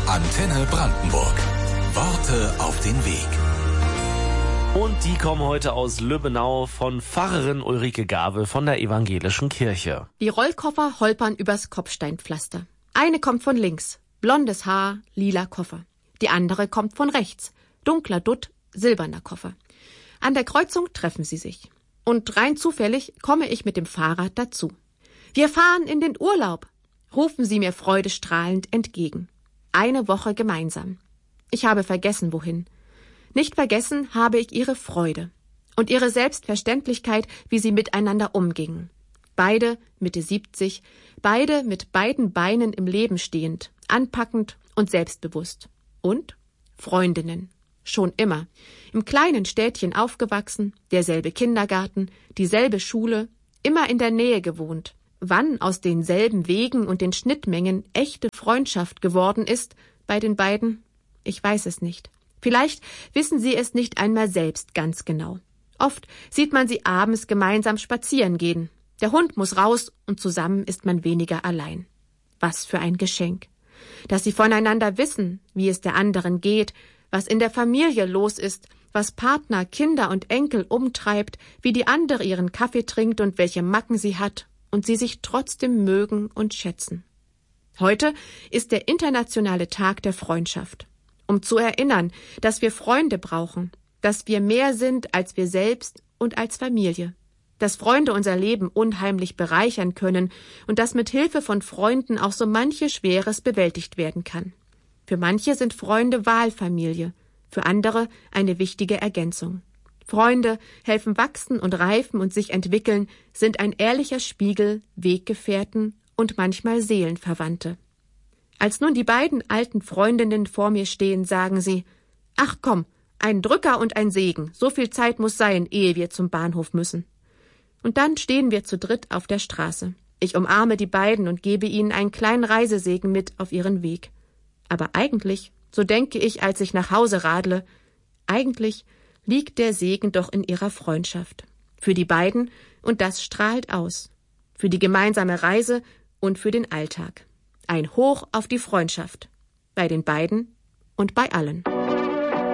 Antenne Brandenburg. Worte auf den Weg. Und die kommen heute aus Lübbenau von Pfarrerin Ulrike Gawe von der Evangelischen Kirche. Die Rollkoffer holpern übers Kopfsteinpflaster. Eine kommt von links, blondes Haar, lila Koffer. Die andere kommt von rechts, dunkler Dutt, silberner Koffer. An der Kreuzung treffen sie sich. Und rein zufällig komme ich mit dem Fahrrad dazu. Wir fahren in den Urlaub, rufen sie mir freudestrahlend entgegen. Eine Woche gemeinsam. Ich habe vergessen, wohin. Nicht vergessen habe ich ihre Freude und ihre Selbstverständlichkeit, wie sie miteinander umgingen. Beide Mitte 70, beide mit beiden Beinen im Leben stehend, anpackend und selbstbewusst. Und Freundinnen. Schon immer. Im kleinen Städtchen aufgewachsen, derselbe Kindergarten, dieselbe Schule, immer in der Nähe gewohnt. Wann aus denselben Wegen und den Schnittmengen echte Freundschaft geworden ist bei den beiden, ich weiß es nicht. Vielleicht wissen sie es nicht einmal selbst ganz genau. Oft sieht man sie abends gemeinsam spazieren gehen. Der Hund muss raus und zusammen ist man weniger allein. Was für ein Geschenk. Dass sie voneinander wissen, wie es der anderen geht, was in der Familie los ist, was Partner, Kinder und Enkel umtreibt, wie die andere ihren Kaffee trinkt und welche Macken sie hat und sie sich trotzdem mögen und schätzen. Heute ist der internationale Tag der Freundschaft, um zu erinnern, dass wir Freunde brauchen, dass wir mehr sind als wir selbst und als Familie, dass Freunde unser Leben unheimlich bereichern können und dass mit Hilfe von Freunden auch so manches Schweres bewältigt werden kann. Für manche sind Freunde Wahlfamilie, für andere eine wichtige Ergänzung. Freunde helfen wachsen und reifen und sich entwickeln, sind ein ehrlicher Spiegel, Weggefährten und manchmal Seelenverwandte. Als nun die beiden alten Freundinnen vor mir stehen, sagen sie: »Ach komm, ein Drücker und ein Segen, so viel Zeit muss sein, ehe wir zum Bahnhof müssen.« Und dann stehen wir zu dritt auf der Straße. Ich umarme die beiden und gebe ihnen einen kleinen Reisesegen mit auf ihren Weg. Aber eigentlich, so denke ich, als ich nach Hause radle, eigentlich liegt der Segen doch in ihrer Freundschaft. Für die beiden, und das strahlt aus. Für die gemeinsame Reise und für den Alltag. Ein Hoch auf die Freundschaft. Bei den beiden und bei allen.